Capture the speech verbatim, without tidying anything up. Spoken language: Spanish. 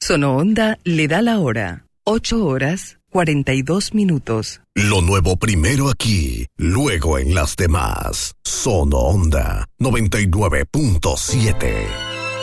Sono Onda le da la hora. ocho horas, cuarenta y dos minutos. Lo nuevo primero aquí, luego en las demás. Sono Onda noventa y nueve punto siete.